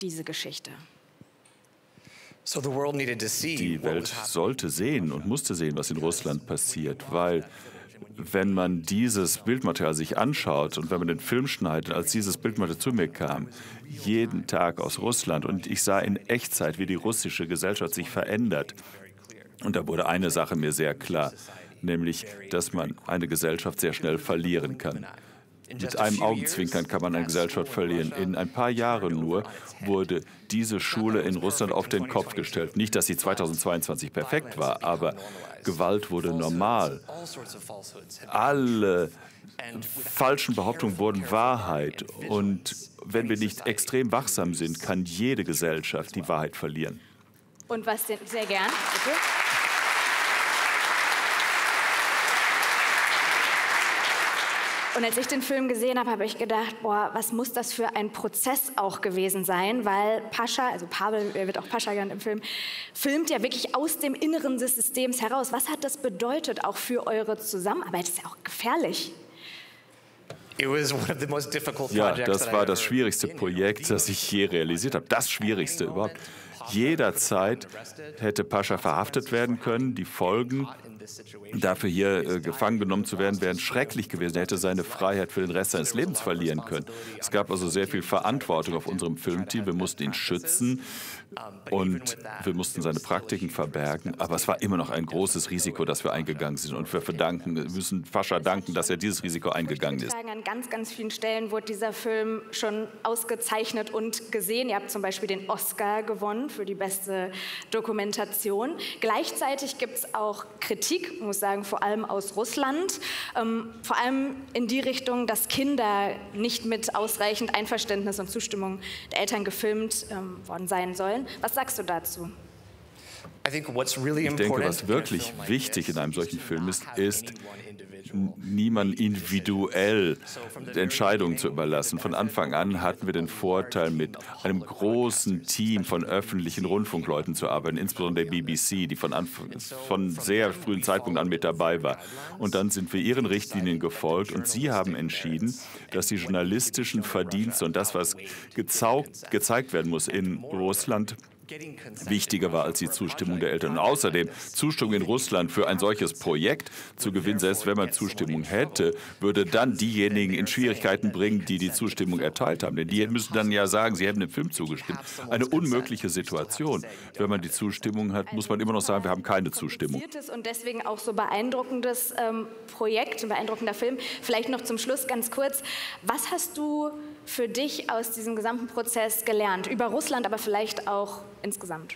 diese Geschichte? Die Welt sollte sehen und musste sehen, was in Russland passiert, weil wenn man dieses Bildmaterial sich anschaut und wenn man den Film schneidet, als dieses Bildmaterial zu mir kam, jeden Tag aus Russland und ich sah in Echtzeit, wie die russische Gesellschaft sich verändert. Und da wurde eine Sache mir sehr klar, nämlich, dass man eine Gesellschaft sehr schnell verlieren kann. Mit einem Augenzwinkern kann man eine Gesellschaft verlieren. In ein paar Jahren nur wurde diese Schule in Russland auf den Kopf gestellt. Nicht, dass sie 2022 perfekt war, aber Gewalt wurde normal. Alle falschen Behauptungen wurden Wahrheit. Und wenn wir nicht extrem wachsam sind, kann jede Gesellschaft die Wahrheit verlieren. Und was denn? Sehr gern, bitte. Und als ich den Film gesehen habe, habe ich gedacht, boah, was muss das für ein Prozess auch gewesen sein, weil Pascha, also Pavel, er wird auch Pascha genannt im Film, filmt ja wirklich aus dem Inneren des Systems heraus. Was hat das bedeutet auch für eure Zusammenarbeit? Das ist ja auch gefährlich. Ja, das war das schwierigste Projekt, das ich je realisiert habe. Das Schwierigste überhaupt. Jederzeit hätte Pascha verhaftet werden können. Die Folgen dafür hier gefangen genommen zu werden, wären schrecklich gewesen. Er hätte seine Freiheit für den Rest seines Lebens verlieren können. Es gab also sehr viel Verantwortung auf unserem Filmteam. Wir mussten ihn schützen und wir mussten seine Praktiken verbergen. Aber es war immer noch ein großes Risiko, das wir eingegangen sind. Und wir müssen Pascha danken, dass er dieses Risiko eingegangen ist. An ganz, ganz vielen Stellen wurde dieser Film schon ausgezeichnet und gesehen. Ihr habt zum Beispiel den Oscar gewonnen für die beste Dokumentation. Gleichzeitig gibt es auch Kritik, ich muss sagen, vor allem aus Russland, vor allem in die Richtung, dass Kinder nicht mit ausreichend Einverständnis und Zustimmung der Eltern gefilmt worden sein sollen. Was sagst du dazu? Ich denke, was wirklich wichtig in einem solchen Film ist, niemand individuell Entscheidungen zu überlassen. Von Anfang an hatten wir den Vorteil, mit einem großen Team von öffentlichen Rundfunkleuten zu arbeiten, insbesondere der BBC, die von sehr frühen Zeitpunkt an mit dabei war. Und dann sind wir ihren Richtlinien gefolgt und sie haben entschieden, dass die journalistischen Verdienste und das, was gezeigt werden muss in Russland, wichtiger war als die Zustimmung der Eltern. Und außerdem, Zustimmung in Russland für ein solches Projekt zu gewinnen, selbst wenn man Zustimmung hätte, würde dann diejenigen in Schwierigkeiten bringen, die die Zustimmung erteilt haben. Denn die müssen dann ja sagen, sie hätten dem Film zugestimmt. Eine unmögliche Situation. Wenn man die Zustimmung hat, muss man immer noch sagen, wir haben keine Zustimmung. Und deswegen auch so beeindruckendes Projekt, ein beeindruckender Film. Vielleicht noch zum Schluss ganz kurz. Was hast du für dich aus diesem gesamten Prozess gelernt? Über Russland, aber vielleicht auch insgesamt.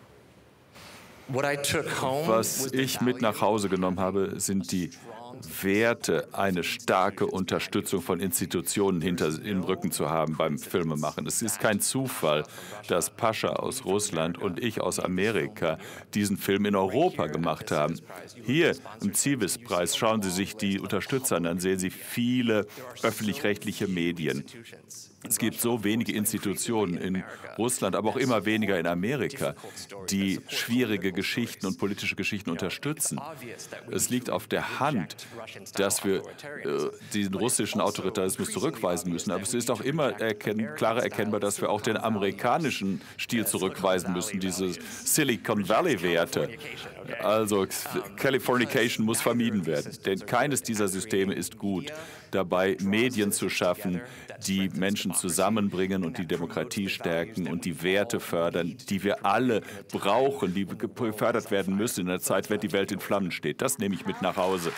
Was ich mit nach Hause genommen habe, sind die Werte, eine starke Unterstützung von Institutionen im Rücken zu haben beim Filmemachen. Es ist kein Zufall, dass Pascha aus Russland und ich aus Amerika diesen Film in Europa gemacht haben. Hier im Zivis-Preis schauen Sie sich die Unterstützer an, dann sehen Sie viele öffentlich-rechtliche Medien. Es gibt so wenige Institutionen in Russland, aber auch immer weniger in Amerika, die schwierige Geschichten und politische Geschichten unterstützen. Es liegt auf der Hand, dass wir den russischen Autoritarismus zurückweisen müssen. Aber es ist auch immer klarer erkennbar, dass wir auch den amerikanischen Stil zurückweisen müssen, diese Silicon Valley-Werte. Also Californication muss vermieden werden, denn keines dieser Systeme ist gut dabei, Medien zu schaffen, die Menschen zusammenbringen und die Demokratie stärken und die Werte fördern, die wir alle brauchen, die gefördert werden müssen in einer Zeit, wenn die Welt in Flammen steht. Das nehme ich mit nach Hause.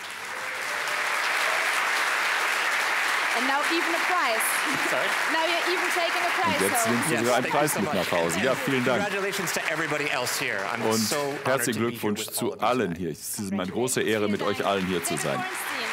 Und jetzt nimmst du sogar einen Preis mit nach Hause. Ja, vielen Dank. Und herzlichen Glückwunsch zu allen hier. Es ist eine große Ehre, mit euch allen hier zu sein.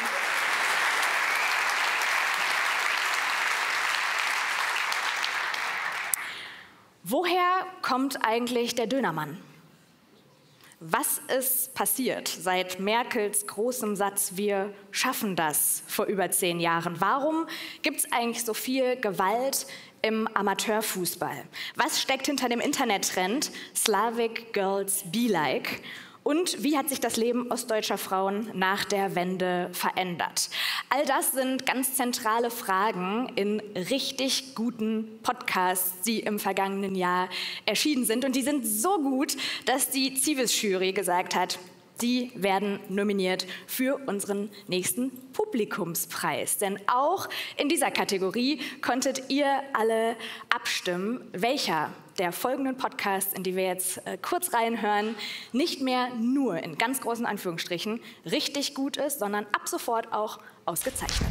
Woher kommt eigentlich der Dönermann? Was ist passiert seit Merkels großem Satz, wir schaffen das, vor über 10 Jahren? Warum gibt es eigentlich so viel Gewalt im Amateurfußball? Was steckt hinter dem Internettrend Slavic Girls Be Like? Und wie hat sich das Leben ostdeutscher Frauen nach der Wende verändert? All das sind ganz zentrale Fragen in richtig guten Podcasts, die im vergangenen Jahr erschienen sind. Und die sind so gut, dass die Zivis-Jury gesagt hat, sie werden nominiert für unseren nächsten Publikumspreis. Denn auch in dieser Kategorie konntet ihr alle abstimmen, welcher der folgenden Podcasts, in die wir jetzt kurz reinhören, nicht mehr nur in ganz großen Anführungsstrichen richtig gut ist, sondern ab sofort auch ausgezeichnet.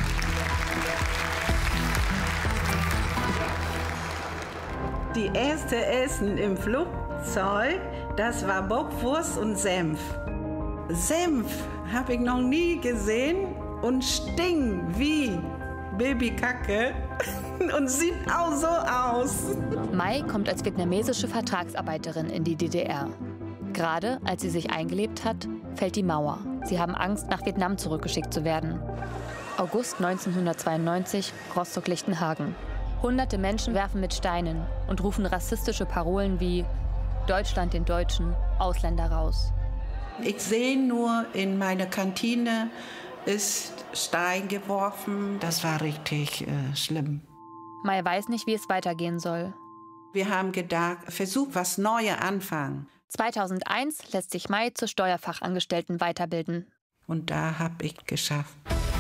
Die erste Essen im Flugzeug, das war Bockwurst und Senf. Senf habe ich noch nie gesehen und stinkt wie Babykacke und sieht auch so aus. Mai kommt als vietnamesische Vertragsarbeiterin in die DDR. Gerade als sie sich eingelebt hat, fällt die Mauer. Sie haben Angst, nach Vietnam zurückgeschickt zu werden. August 1992, Rostock-Lichtenhagen. Hunderte Menschen werfen mit Steinen und rufen rassistische Parolen wie Deutschland den Deutschen, Ausländer raus. Ich sehe nur, in meine Kantine ist Stein geworfen. Das war richtig schlimm. Mai weiß nicht, wie es weitergehen soll. Wir haben gedacht, versuch was Neues anfangen. 2001 lässt sich Mai zur Steuerfachangestellten weiterbilden. Und da habe ich geschafft.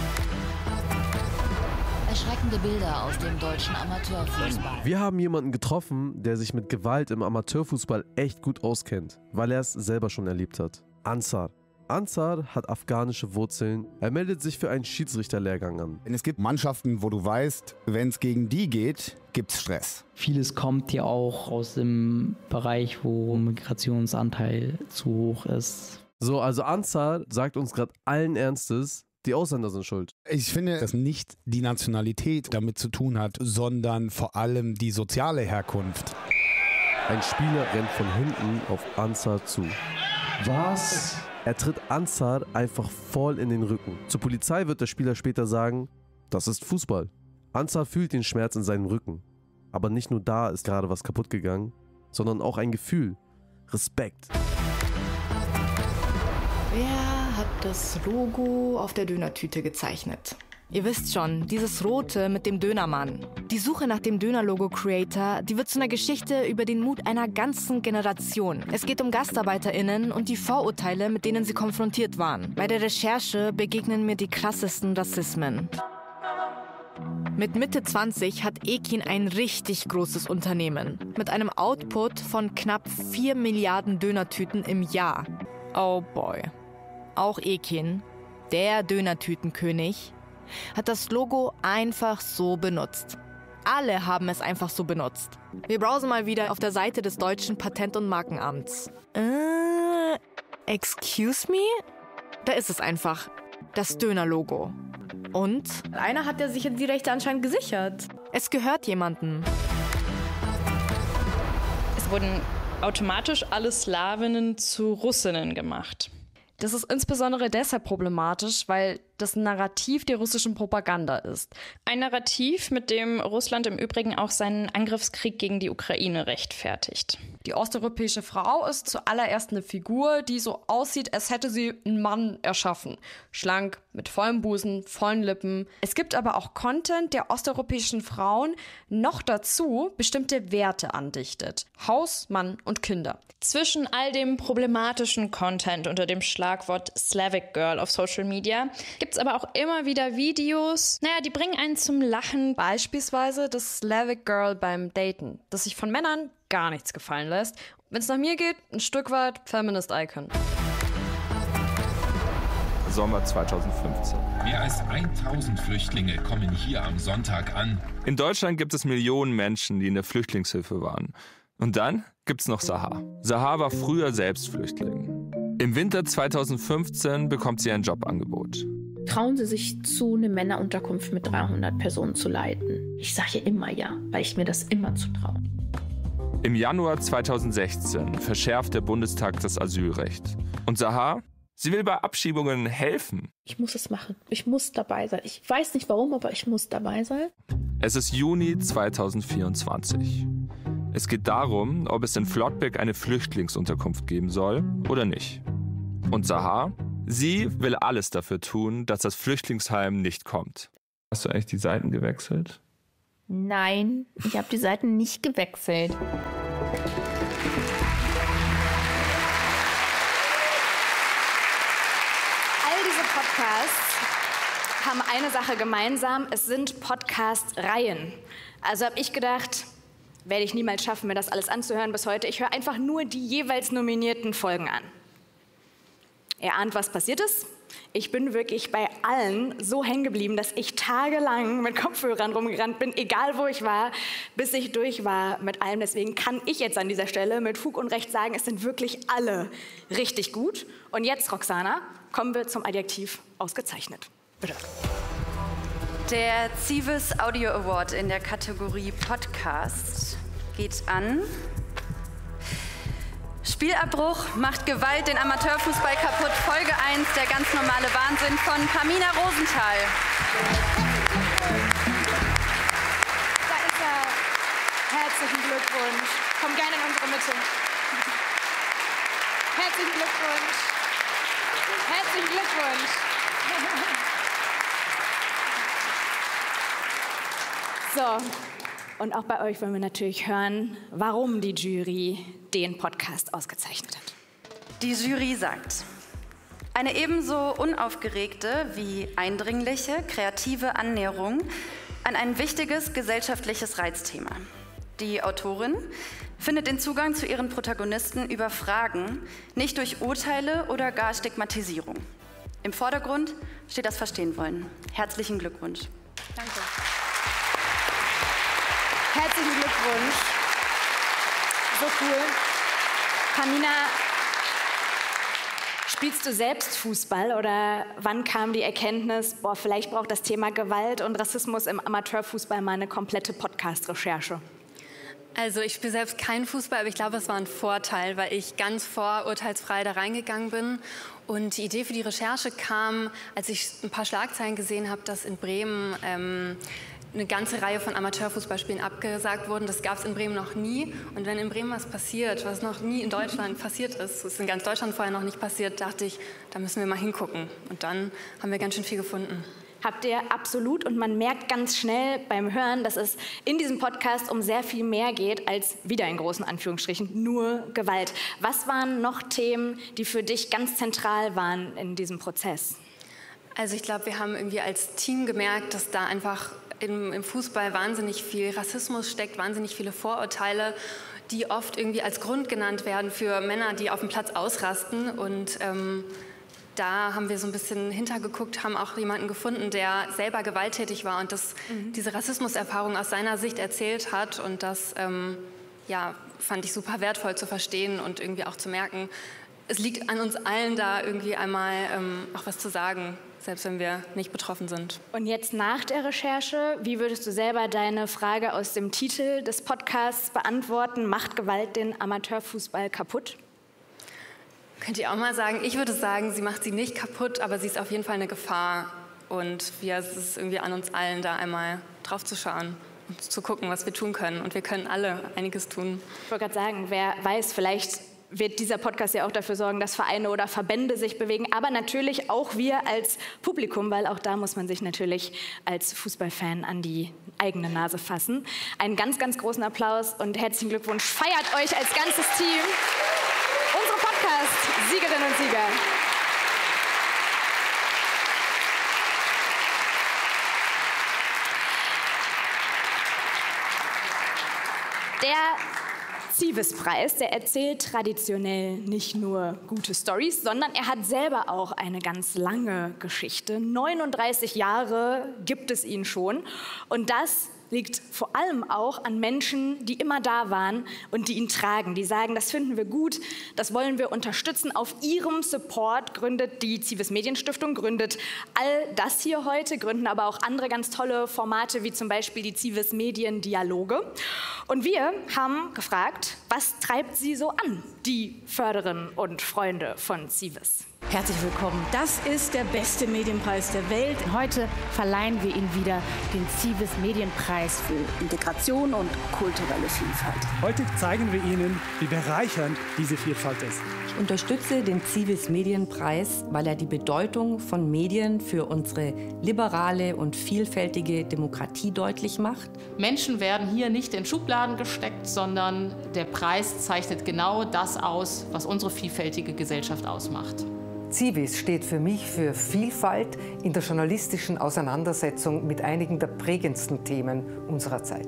Erschreckende Bilder aus dem deutschen Amateurfußball. Wir haben jemanden getroffen, der sich mit Gewalt im Amateurfußball echt gut auskennt, weil er es selber schon erlebt hat. Ansar. Ansar hat afghanische Wurzeln. Er meldet sich für einen Schiedsrichterlehrgang an. Es gibt Mannschaften, wo du weißt, wenn es gegen die geht, gibt's Stress. Vieles kommt ja auch aus dem Bereich, wo Migrationsanteil zu hoch ist. So, also Ansar sagt uns gerade allen Ernstes, die Ausländer sind schuld. Ich finde, dass nicht die Nationalität damit zu tun hat, sondern vor allem die soziale Herkunft. Ein Spieler rennt von hinten auf Ansar zu. Was? Er tritt Ansar einfach voll in den Rücken. Zur Polizei wird der Spieler später sagen, das ist Fußball. Ansar fühlt den Schmerz in seinem Rücken. Aber nicht nur da ist gerade was kaputt gegangen, sondern auch ein Gefühl. Respekt. Wer hat das Logo auf der Dönertüte gezeichnet? Ihr wisst schon, dieses Rote mit dem Dönermann. Die Suche nach dem Döner-Logo-Creator, die wird zu einer Geschichte über den Mut einer ganzen Generation. Es geht um GastarbeiterInnen und die Vorurteile, mit denen sie konfrontiert waren. Bei der Recherche begegnen mir die krassesten Rassismen. Mit Mitte 20 hat Ekin ein richtig großes Unternehmen. Mit einem Output von knapp 4 Milliarden Dönertüten im Jahr. Oh boy. Auch Ekin, der Dönertütenkönig, hat das Logo einfach so benutzt. Alle haben es einfach so benutzt. Wir browsen mal wieder auf der Seite des deutschen Patent- und Markenamts. Excuse me? Da ist es einfach. Das Döner-Logo. Und? Einer hat ja sich die Rechte anscheinend gesichert. Es gehört jemandem. Es wurden automatisch alle Slawinnen zu Russinnen gemacht. Das ist insbesondere deshalb problematisch, weil das Narrativ der russischen Propaganda ist. Ein Narrativ, mit dem Russland im Übrigen auch seinen Angriffskrieg gegen die Ukraine rechtfertigt. Die osteuropäische Frau ist zuallererst eine Figur, die so aussieht, als hätte sie einen Mann erschaffen. Schlank, mit vollem Busen, vollen Lippen. Es gibt aber auch Content, der osteuropäischen Frauen noch dazu bestimmte Werte andichtet. Haus, Mann und Kinder. Zwischen all dem problematischen Content unter dem Schlagwort Slavic Girl auf Social Media gibt's aber auch immer wieder Videos, die bringen einen zum Lachen. Beispielsweise das Slavic Girl beim Daten, das sich von Männern gar nichts gefallen lässt. Wenn es nach mir geht, ein Stück weit Feminist Icon. Sommer 2015. Mehr als 1000 Flüchtlinge kommen hier am Sonntag an. In Deutschland gibt es Millionen Menschen, die in der Flüchtlingshilfe waren. Und dann gibt's noch Sahar. Sahar war früher selbst Flüchtling. Im Winter 2015 bekommt sie ein Jobangebot. Trauen Sie sich zu, eine Männerunterkunft mit 300 Personen zu leiten? Ich sage immer ja, weil ich mir das immer zutraue. Im Januar 2016 verschärft der Bundestag das Asylrecht. Und Sahar, sie will bei Abschiebungen helfen. Ich muss es machen. Ich muss dabei sein. Ich weiß nicht warum, aber ich muss dabei sein. Es ist Juni 2024. Es geht darum, ob es in Flottbek eine Flüchtlingsunterkunft geben soll oder nicht. Und Sahar? Sie will alles dafür tun, dass das Flüchtlingsheim nicht kommt. Hast du eigentlich die Seiten gewechselt? Nein, ich habe die Seiten nicht gewechselt. All diese Podcasts haben eine Sache gemeinsam, es sind Podcast-Reihen. Also habe ich gedacht, werde ich niemals schaffen, mir das alles anzuhören bis heute. Ich höre einfach nur die jeweils nominierten Folgen an. Ihr ahnt, was passiert ist? Ich bin wirklich bei allen so hängen geblieben, dass ich tagelang mit Kopfhörern rumgerannt bin, egal wo ich war, bis ich durch war mit allem. Deswegen kann ich jetzt an dieser Stelle mit Fug und Recht sagen, es sind wirklich alle richtig gut. Und jetzt, Roxana, kommen wir zum Adjektiv ausgezeichnet. Bitte. Der Civis Audio Award in der Kategorie Podcast geht an Spielabbruch macht Gewalt den Amateurfußball kaputt. Folge 1, der ganz normale Wahnsinn von Pamina Rosenthal. Da ist er. Herzlichen Glückwunsch. Komm gerne in unsere Mitte. Herzlichen Glückwunsch. Herzlichen Glückwunsch. So, und auch bei euch wollen wir natürlich hören, warum die Jury den Podcast ausgezeichnet hat. Die Jury sagt, eine ebenso unaufgeregte wie eindringliche, kreative Annäherung an ein wichtiges gesellschaftliches Reizthema. Die Autorin findet den Zugang zu ihren Protagonisten über Fragen, nicht durch Urteile oder gar Stigmatisierung. Im Vordergrund steht das Verstehenwollen. Herzlichen Glückwunsch. Danke. Herzlichen Glückwunsch. So cool. Pamina, spielst du selbst Fußball oder wann kam die Erkenntnis, boah, vielleicht braucht das Thema Gewalt und Rassismus im Amateurfußball mal eine komplette Podcast-Recherche? Also ich spiele selbst keinen Fußball, aber ich glaube, es war ein Vorteil, weil ich ganz vorurteilsfrei da reingegangen bin. Und die Idee für die Recherche kam, als ich ein paar Schlagzeilen gesehen habe, dass in Bremen eine ganze Reihe von Amateurfußballspielen abgesagt wurden. Das gab es in Bremen noch nie. Und wenn in Bremen was passiert, was noch nie in Deutschland passiert ist, das ist in ganz Deutschland vorher noch nicht passiert, dachte ich, da müssen wir mal hingucken. Und dann haben wir ganz schön viel gefunden. Habt ihr absolut, und man merkt ganz schnell beim Hören, dass es in diesem Podcast um sehr viel mehr geht als, wieder in großen Anführungsstrichen, nur Gewalt. Was waren noch Themen, die für dich ganz zentral waren in diesem Prozess? Also ich glaube, wir haben irgendwie als Team gemerkt, dass da einfach im Fußball wahnsinnig viel Rassismus steckt, wahnsinnig viele Vorurteile, die oft irgendwie als Grund genannt werden für Männer, die auf dem Platz ausrasten. Und da haben wir so ein bisschen hintergeguckt, haben auch jemanden gefunden, der selber gewalttätig war und diese Rassismuserfahrung aus seiner Sicht erzählt hat. Und das fand ich super wertvoll zu verstehen und irgendwie auch zu merken, es liegt an uns allen da irgendwie einmal auch was zu sagen, selbst wenn wir nicht betroffen sind. Und jetzt nach der Recherche, wie würdest du selber deine Frage aus dem Titel des Podcasts beantworten? Macht Gewalt den Amateurfußball kaputt? Könnt ihr auch mal sagen, ich würde sagen, sie macht sie nicht kaputt, aber sie ist auf jeden Fall eine Gefahr. Und es ist irgendwie an uns allen, da einmal drauf zu schauen und zu gucken, was wir tun können. Und wir können alle einiges tun. Ich wollte gerade sagen, wer weiß, vielleicht wird dieser Podcast ja auch dafür sorgen, dass Vereine oder Verbände sich bewegen, aber natürlich auch wir als Publikum, weil auch da muss man sich natürlich als Fußballfan an die eigene Nase fassen. Einen ganz, ganz großen Applaus und herzlichen Glückwunsch. Feiert euch als ganzes Team. Unsere Podcast-Siegerinnen und Sieger. Der Civis-Preis, der erzählt traditionell nicht nur gute Storys, sondern er hat selber auch eine ganz lange Geschichte. 39 Jahre gibt es ihn schon und das liegt vor allem auch an Menschen, die immer da waren und die ihn tragen. Die sagen, das finden wir gut, das wollen wir unterstützen. Auf ihrem Support gründet die Civis Medienstiftung, gründet all das hier heute, gründen aber auch andere ganz tolle Formate, wie zum Beispiel die Civis Mediendialoge. Und wir haben gefragt, was treibt sie so an, die Förderinnen und Freunde von Civis? Herzlich willkommen. Das ist der beste Medienpreis der Welt. Heute verleihen wir Ihnen wieder den Civis Medienpreis für Integration und kulturelle Vielfalt. Heute zeigen wir Ihnen, wie bereichernd diese Vielfalt ist. Ich unterstütze den Civis Medienpreis, weil er die Bedeutung von Medien für unsere liberale und vielfältige Demokratie deutlich macht. Menschen werden hier nicht in Schubladen gesteckt, sondern der Preis zeichnet genau das aus, was unsere vielfältige Gesellschaft ausmacht. Civis steht für mich für Vielfalt in der journalistischen Auseinandersetzung mit einigen der prägendsten Themen unserer Zeit.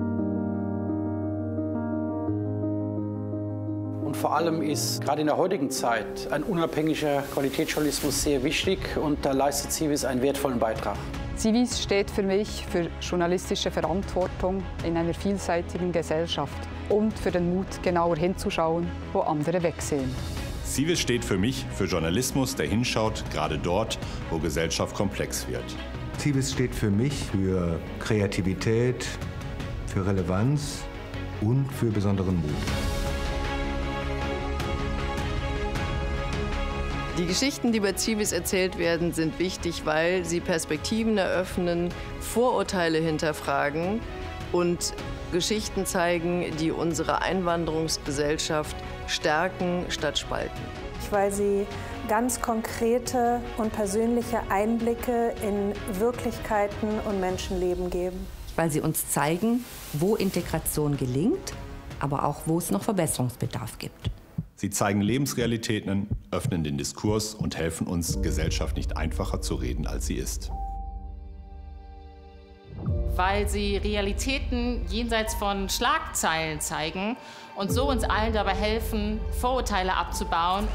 Und vor allem ist gerade in der heutigen Zeit ein unabhängiger Qualitätsjournalismus sehr wichtig und da leistet Civis einen wertvollen Beitrag. Civis steht für mich für journalistische Verantwortung in einer vielseitigen Gesellschaft und für den Mut, genauer hinzuschauen, wo andere wegsehen. Civis steht für mich für Journalismus, der hinschaut, gerade dort, wo Gesellschaft komplex wird. Civis steht für mich für Kreativität, für Relevanz und für besonderen Mut. Die Geschichten, die bei Civis erzählt werden, sind wichtig, weil sie Perspektiven eröffnen, Vorurteile hinterfragen und Geschichten zeigen, die unsere Einwanderungsgesellschaft stärken statt spalten. Weil sie ganz konkrete und persönliche Einblicke in Wirklichkeiten und Menschenleben geben. Weil sie uns zeigen, wo Integration gelingt, aber auch wo es noch Verbesserungsbedarf gibt. Sie zeigen Lebensrealitäten, öffnen den Diskurs und helfen uns, Gesellschaft nicht einfacher zu reden, als sie ist. Weil sie Realitäten jenseits von Schlagzeilen zeigen und so uns allen dabei helfen, Vorurteile abzubauen.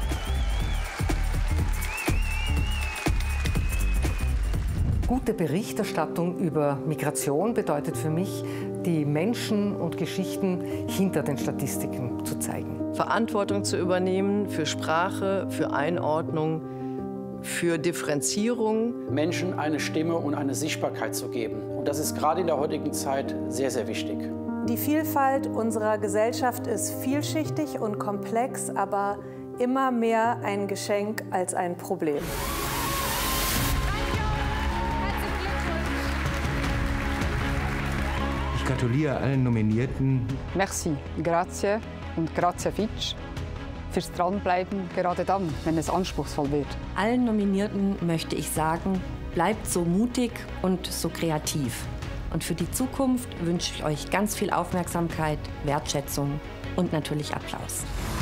Gute Berichterstattung über Migration bedeutet für mich, die Menschen und Geschichten hinter den Statistiken zu zeigen. Verantwortung zu übernehmen für Sprache, für Einordnung, für Differenzierung. Menschen eine Stimme und eine Sichtbarkeit zu geben. Und das ist gerade in der heutigen Zeit sehr, sehr wichtig. Die Vielfalt unserer Gesellschaft ist vielschichtig und komplex, aber immer mehr ein Geschenk als ein Problem. Ich gratuliere allen Nominierten. Merci, grazie und grazie Fitch fürs Dranbleiben, gerade dann, wenn es anspruchsvoll wird. Allen Nominierten möchte ich sagen, bleibt so mutig und so kreativ. Und für die Zukunft wünsche ich euch ganz viel Aufmerksamkeit, Wertschätzung und natürlich Applaus.